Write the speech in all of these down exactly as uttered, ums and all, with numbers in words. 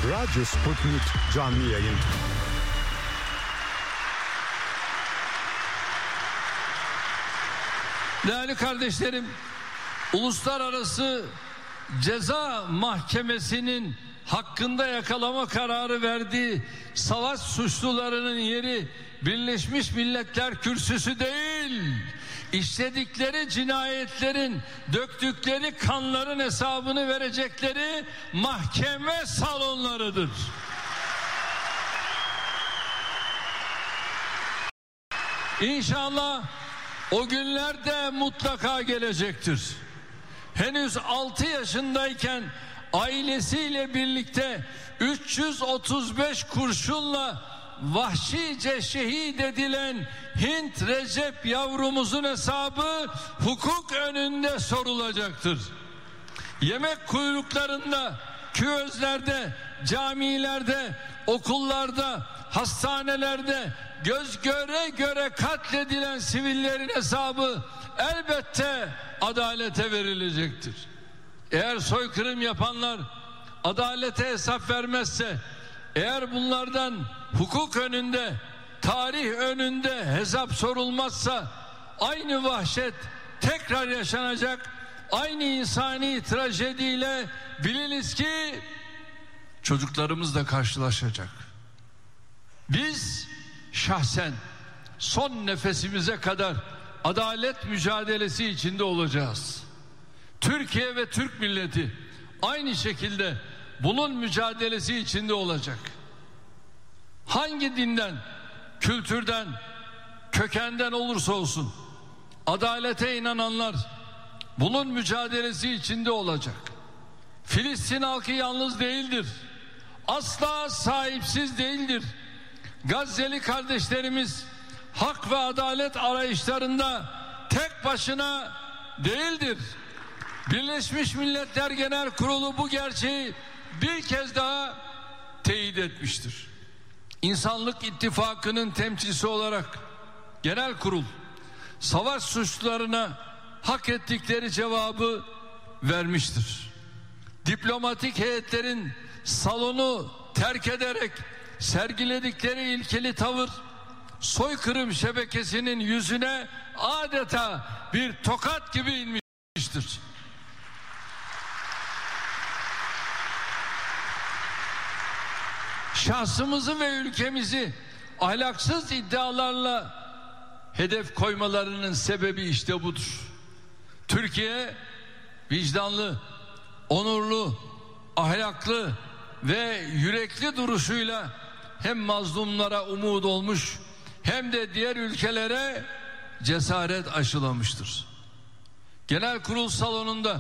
Radyo Sputnik canlı yayın. Değerli kardeşlerim, Uluslararası Ceza Mahkemesi'nin hakkında yakalama kararı verdiği savaş suçlularının yeri Birleşmiş Milletler Kürsüsü değil, işledikleri cinayetlerin, döktükleri kanların hesabını verecekleri mahkeme salonlarıdır. İnşallah o günler de mutlaka gelecektir. Henüz altı yaşındayken ailesiyle birlikte üç yüz otuz beş kurşunla vahşice şehit edilen Hint Recep yavrumuzun hesabı hukuk önünde sorulacaktır. Yemek kuyruklarında, küözlerde, camilerde, okullarda, hastanelerde göz göre göre katledilen sivillerin hesabı elbette adalete verilecektir. Eğer soykırım yapanlar adalete hesap vermezse, eğer bunlardan hukuk önünde, tarih önünde hesap sorulmazsa aynı vahşet tekrar yaşanacak, aynı insani trajediyle biliniz ki çocuklarımız da karşılaşacak. Biz şahsen son nefesimize kadar adalet mücadelesi içinde olacağız. Türkiye ve Türk milleti aynı şekilde bunun mücadelesi içinde olacak. Hangi dinden, kültürden, kökenden olursa olsun adalete inananlar bunun mücadelesi içinde olacak. Filistin halkı yalnız değildir. Asla sahipsiz değildir. Gazze'li kardeşlerimiz hak ve adalet arayışlarında tek başına değildir. Birleşmiş Milletler Genel Kurulu bu gerçeği bir kez daha teyit etmiştir. İnsanlık İttifakı'nın temsilcisi olarak Genel Kurul savaş suçlularına hak ettikleri cevabı vermiştir. Diplomatik heyetlerin salonu terk ederek sergiledikleri ilkeli tavır soykırım şebekesinin yüzüne adeta bir tokat gibi inmiştir. Şahsımızı ve ülkemizi ahlaksız iddialarla hedef koymalarının sebebi işte budur. Türkiye vicdanlı, onurlu, ahlaklı ve yürekli duruşuyla hem mazlumlara umut olmuş hem de diğer ülkelere cesaret aşılamıştır. Genel kurul salonunda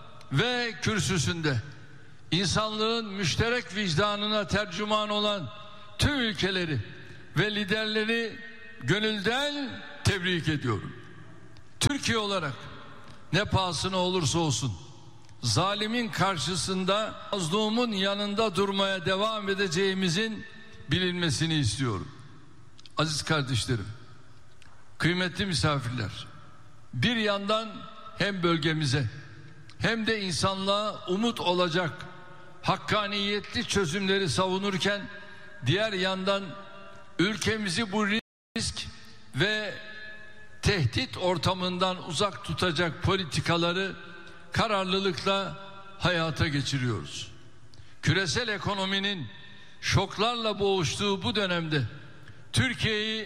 ve kürsüsünde insanlığın müşterek vicdanına tercüman olan tüm ülkeleri ve liderleri gönülden tebrik ediyorum. Türkiye olarak ne pahasına olursa olsun zalimin karşısında mazlumun yanında durmaya devam edeceğimizin bilinmesini istiyorum. Aziz kardeşlerim, kıymetli misafirler, bir yandan hem bölgemize hem de insanlığa umut olacak hakkaniyetli çözümleri savunurken diğer yandan ülkemizi bu risk ve tehdit ortamından uzak tutacak politikaları kararlılıkla hayata geçiriyoruz. Küresel ekonominin şoklarla boğuştuğu bu dönemde Türkiye'yi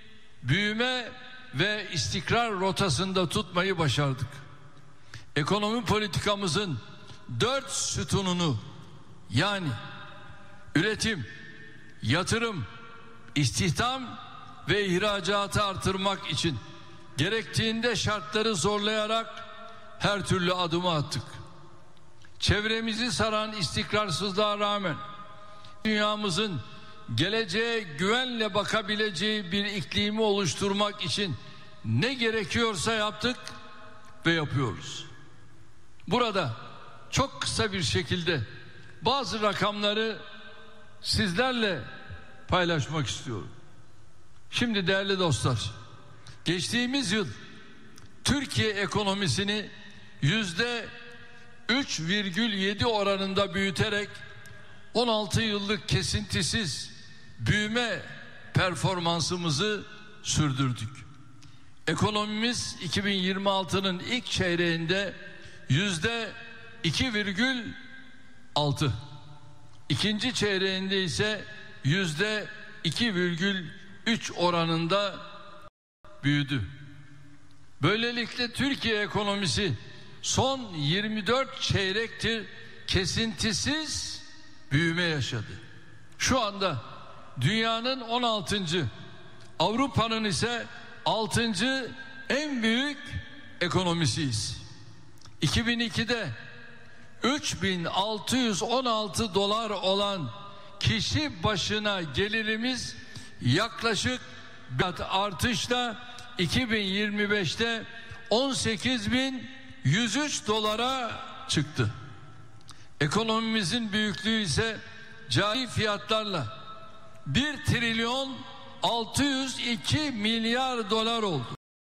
büyüme ve istikrar rotasında tutmayı başardık. Ekonomi politikamızın dört sütununu, yani üretim, yatırım, istihdam ve ihracatı artırmak için gerektiğinde şartları zorlayarak her türlü adımı attık. Çevremizi saran istikrarsızlığa rağmen dünyamızın geleceğe güvenle bakabileceği bir iklimi oluşturmak için ne gerekiyorsa yaptık ve yapıyoruz. Burada çok kısa bir şekilde bazı rakamları sizlerle paylaşmak istiyorum. Şimdi değerli dostlar, geçtiğimiz yıl Türkiye ekonomisini yüzde üç virgül yedi oranında büyüterek on altı yıllık kesintisiz büyüme performansımızı sürdürdük. Ekonomimiz iki bin yirmi altının ilk çeyreğinde yüzde iki virgül altı, ikinci çeyreğinde ise yüzde iki virgül üç oranında büyüdü. Böylelikle Türkiye ekonomisi son yirmi dört çeyrektir kesintisiz büyüme yaşadı. Şu anda dünyanın on altıncı, Avrupa'nın ise altıncı en büyük ekonomisiyiz. iki bin ikide üç bin altı yüz on altı dolar olan kişi başına gelirimiz yaklaşık bir artışla iki bin yirmi beşte on sekiz bin yüz üç dolara çıktı. Ekonomimizin büyüklüğü ise cari fiyatlarla bir trilyon altı yüz iki milyar dolar oldu.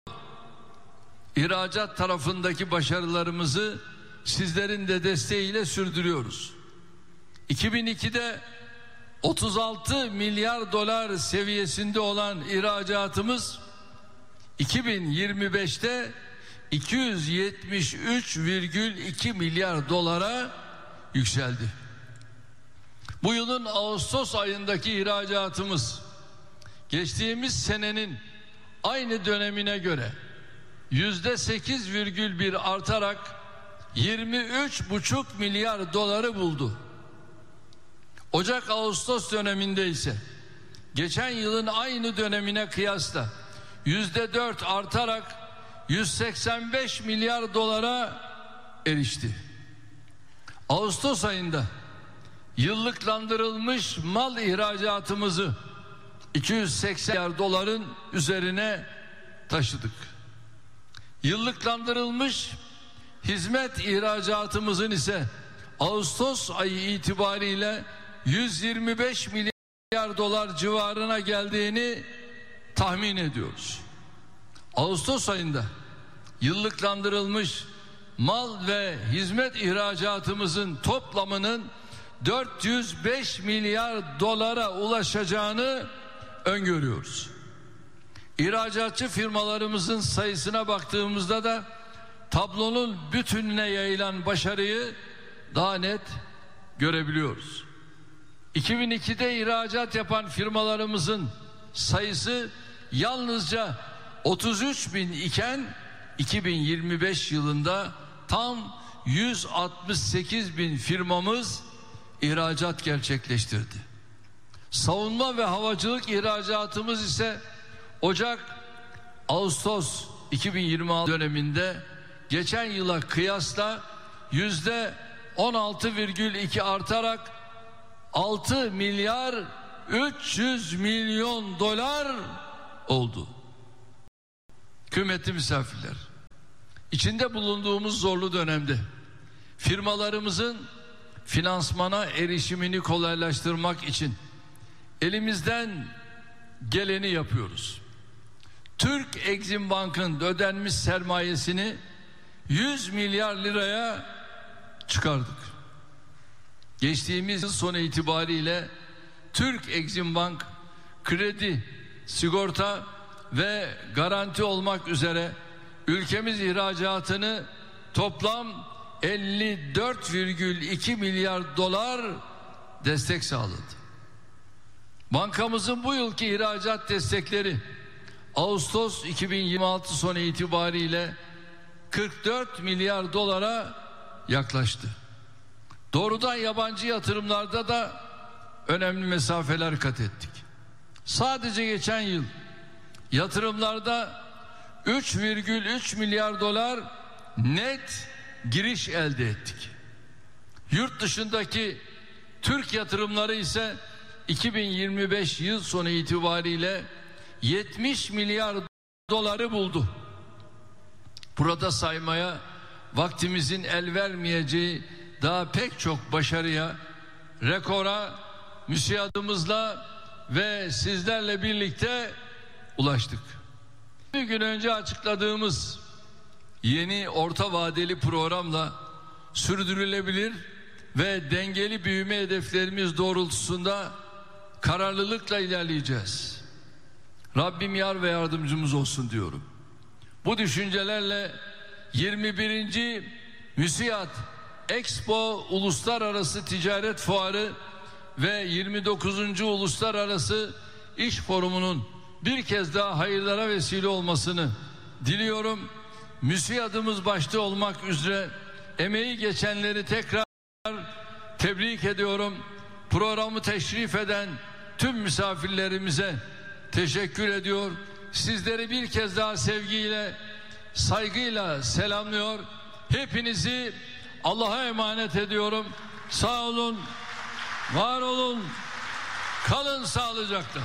İhracat tarafındaki başarılarımızı sizlerin de desteğiyle sürdürüyoruz. iki bin ikide otuz altı milyar dolar seviyesinde olan ihracatımız iki bin yirmi beşte iki yüz yetmiş üç virgül iki milyar dolara yükseldi. Bu yılın Ağustos ayındaki ihracatımız geçtiğimiz senenin aynı dönemine göre yüzde sekiz virgül bir artarak yirmi üç buçuk milyar doları buldu. Ocak-Ağustos döneminde ise geçen yılın aynı dönemine kıyasla yüzde dört artarak yüz seksen beş milyar dolara erişti. Ağustos ayında yıllıklandırılmış mal ihracatımızı iki yüz seksen milyar doların üzerine taşıdık. Yıllıklandırılmış hizmet ihracatımızın ise Ağustos ayı itibariyle yüz yirmi beş milyar dolar civarına geldiğini tahmin ediyoruz. Ağustos ayında yıllıklandırılmış mal ve hizmet ihracatımızın toplamının dört yüz beş milyar dolara ulaşacağını öngörüyoruz. İhracatçı firmalarımızın sayısına baktığımızda da tablonun bütününe yayılan başarıyı daha net görebiliyoruz. iki bin ikide ihracat yapan firmalarımızın sayısı yalnızca otuz üç bin iken iki bin yirmi beş yılında tam yüz altmış sekiz bin firmamız ihracat gerçekleştirdi. Savunma ve havacılık ihracatımız ise Ocak-Ağustos iki bin yirmi altı döneminde geçen yıla kıyasla yüzde on altı virgül iki artarak altı milyar üç yüz milyon dolar oldu. Kıymetli misafirler, içinde bulunduğumuz zorlu dönemde firmalarımızın finansmana erişimini kolaylaştırmak için elimizden geleni yapıyoruz. Türk Exim Bank'ın ödenmiş sermayesini yüz milyar liraya çıkardık. Geçtiğimiz yıl sonu itibariyle Türk Exim Bank kredi, sigorta ve garanti olmak üzere ülkemiz ihracatını toplam elli dört virgül iki milyar dolar destek sağladı. Bankamızın bu yılki ihracat destekleri Ağustos iki bin yirmi altı sonu itibariyle kırk dört milyar dolara yaklaştı. Doğrudan yabancı yatırımlarda da önemli mesafeler kat ettik. Sadece geçen yıl yatırımlarda üç virgül üç milyar dolar net giriş elde ettik. Yurt dışındaki Türk yatırımları ise iki bin yirmi beş yıl sonu itibariyle yetmiş milyar doları buldu. Burada saymaya vaktimizin el vermeyeceği daha pek çok başarıya, rekora, müsiadımızla ve sizlerle birlikte ulaştık. Bir gün önce açıkladığımız yeni orta vadeli programla sürdürülebilir ve dengeli büyüme hedeflerimiz doğrultusunda kararlılıkla ilerleyeceğiz. Rabbim yar ve yardımcımız olsun diyorum. Bu düşüncelerle yirmi birinci MÜSİAD Expo Uluslararası Ticaret Fuarı ve yirmi dokuzuncu Uluslararası İş Forumu'nun bir kez daha hayırlara vesile olmasını diliyorum. MÜSİAD'ımız başta olmak üzere emeği geçenleri tekrar tebrik ediyorum. Programı teşrif eden tüm misafirlerimize teşekkür ediyor. Sizleri bir kez daha sevgiyle, saygıyla selamlıyor. Hepinizi Allah'a emanet ediyorum. Sağ olun, var olun, kalın sağlıcakla.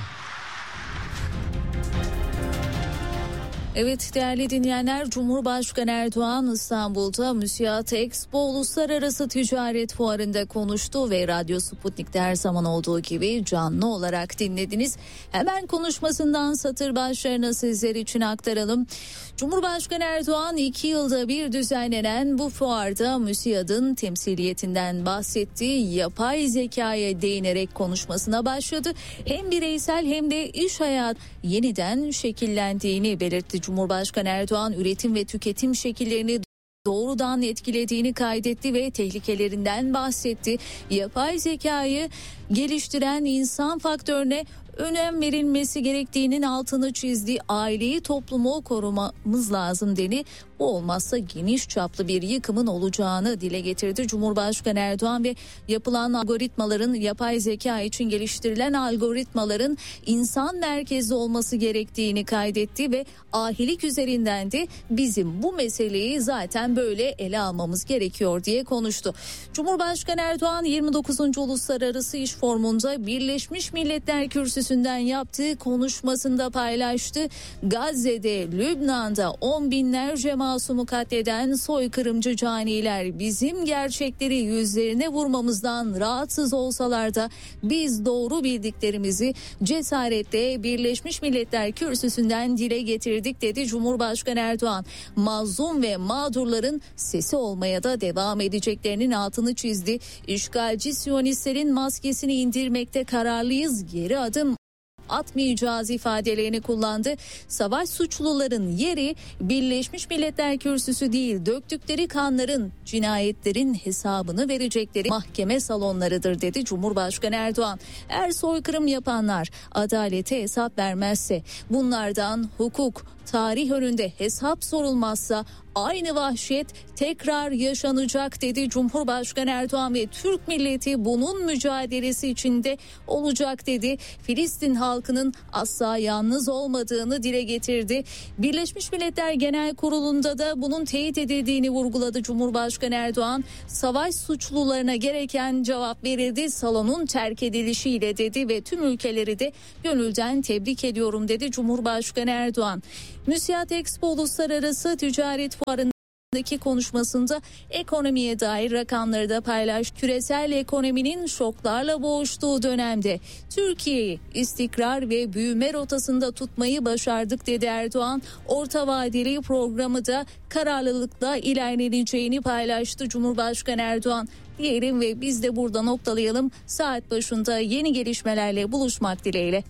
Evet değerli dinleyenler, Cumhurbaşkanı Erdoğan İstanbul'da MÜSİAD Expo Uluslararası Ticaret Fuarı'nda konuştu ve Radyo Sputnik'te her zaman olduğu gibi canlı olarak dinlediniz. Hemen konuşmasından satır başlarını sizler için aktaralım. Cumhurbaşkanı Erdoğan iki yılda bir düzenlenen bu fuarda MÜSİAD'ın temsiliyetinden bahsetti. Yapay zekaya değinerek konuşmasına başladı. Hem bireysel hem de iş hayatı yeniden şekillendiğini belirtti. Cumhurbaşkanı Erdoğan üretim ve tüketim şekillerini doğrudan etkilediğini kaydetti ve tehlikelerinden bahsetti. Yapay zekayı geliştiren insan faktörüne önem verilmesi gerektiğinin altını çizdi. Aileyi, toplumu korumamız lazım dedi. Bu olmazsa geniş çaplı bir yıkımın olacağını dile getirdi Cumhurbaşkanı Erdoğan ve yapılan algoritmaların, yapay zeka için geliştirilen algoritmaların insan merkezli olması gerektiğini kaydetti ve ahilik üzerinden de bizim bu meseleyi zaten böyle ele almamız gerekiyor diye konuştu. Cumhurbaşkanı Erdoğan yirmi dokuzuncu Uluslararası İş Forumu'nda Birleşmiş Milletler Kürsüsü'nden yaptığı konuşmasında paylaştı. Gazze'de, Lübnan'da on binlerce masumu katleden soykırımcı caniler bizim gerçekleri yüzlerine vurmamızdan rahatsız olsalar da biz doğru bildiklerimizi cesaretle Birleşmiş Milletler Kürsüsü'nden dile getirdik dedi Cumhurbaşkanı Erdoğan. Mazlum ve mağdurların sesi olmaya da devam edeceklerinin altını çizdi. İşgalci Siyonistlerin maskesini indirmekte kararlıyız, geri adım atmayacağız ifadelerini kullandı. Savaş suçluların yeri Birleşmiş Milletler Kürsüsü değil, döktükleri kanların, cinayetlerin hesabını verecekleri mahkeme salonlarıdır dedi Cumhurbaşkanı Erdoğan. Eğer soykırım yapanlar adalete hesap vermezse, bunlardan hukuk, tarih önünde hesap sorulmazsa aynı vahşet tekrar yaşanacak dedi Cumhurbaşkanı Erdoğan ve Türk milleti bunun mücadelesi içinde olacak dedi. Filistin halkının asla yalnız olmadığını dile getirdi. Birleşmiş Milletler Genel Kurulu'nda da bunun teyit edildiğini vurguladı Cumhurbaşkanı Erdoğan. Savaş suçlularına gereken cevap verildi, salonun terk edilişiyle dedi ve tüm ülkeleri de gönülden tebrik ediyorum dedi Cumhurbaşkanı Erdoğan. MÜSİAD Expo Uluslararası Ticaret Fuarı'ndaki konuşmasında ekonomiye dair rakamları da paylaştı. Küresel ekonominin şoklarla boğuştuğu dönemde Türkiye'yi istikrar ve büyüme rotasında tutmayı başardık dedi Erdoğan. Orta vadeli programı da kararlılıkla ilerleneceğini paylaştı Cumhurbaşkanı Erdoğan. Diyelim ve biz de burada noktalayalım. Saat başında yeni gelişmelerle buluşmak dileğiyle.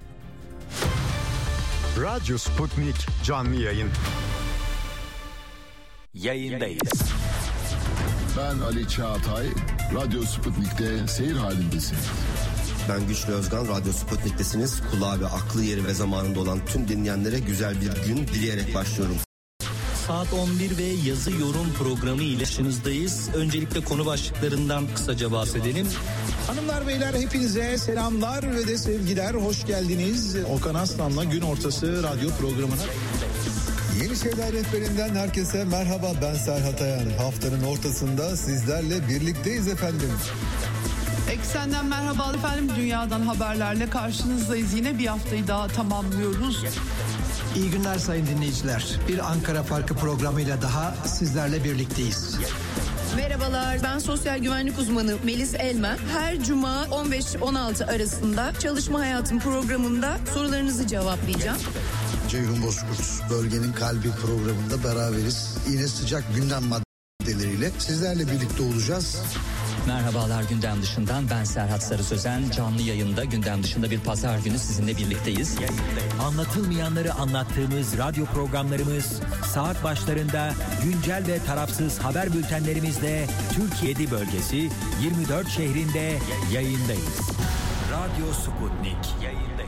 Radyo Sputnik canlı yayın. Yayındayız. Ben Ali Çağatay, Radyo Sputnik'te seyir halindesin. Ben Güçlü Özgan, Radyo Sputnik'tesiniz. Kulağı ve aklı yeri ve zamanında olan tüm dinleyenlere güzel bir gün dileyerek başlıyorum. Saat on bir ve yazı yorum programı ile karşınızdayız. Öncelikle konu başlıklarından kısaca bahsedelim. Hanımlar beyler hepinize selamlar ve de sevgiler. Hoş geldiniz. Okan Aslan'la Gün Ortası radyo programına. Yeni Şeyler Rehberinden herkese merhaba, ben Serhat Ayan. Haftanın ortasında sizlerle birlikteyiz efendim. Eksenden merhaba efendim, dünyadan haberlerle karşınızdayız. Yine bir haftayı daha tamamlıyoruz. İyi günler sayın dinleyiciler. Bir Ankara Farkı programıyla daha sizlerle birlikteyiz. Merhabalar, ben sosyal güvenlik uzmanı Melis Elmen. Her cuma on beş on altı arasında Çalışma Hayatım programında sorularınızı cevaplayacağım. Ceyhun Bozkurt, Bölgenin Kalbi programında beraberiz. Yine sıcak gündem maddeleriyle sizlerle birlikte olacağız. Merhabalar, gündem dışından ben Serhat Sarı Sözen. Canlı yayında gündem dışında bir pazar günü sizinle birlikteyiz. Anlatılmayanları anlattığımız radyo programlarımız saat başlarında güncel ve tarafsız haber bültenlerimizle Türkiye bölgesi yirmi dört şehrinde yayındayız. Radyo Sputnik yayındayız.